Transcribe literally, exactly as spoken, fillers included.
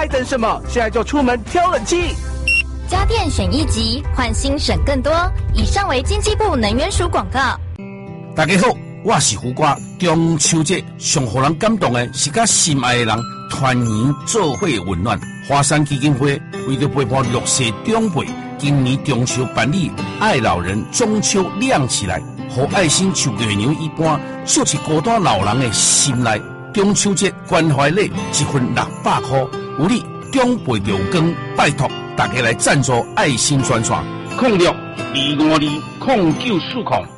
还等什么？现在就出门挑冷气！ 家电选一级，换新省更多。以上为经济部能源署广告。 大家好，我是胡瓜。中秋节上让人感动的是，甲心爱的人团圆做伙温暖。华山基金会为着陪伴弱势长辈，今年中秋办理爱老人中秋亮起来，和爱心像月娘一般，绣起孤单老人的心内。中秋节关怀礼一份六百块，有你长辈就有光，拜托大家来赞助爱心专线，零六二五二零九四零。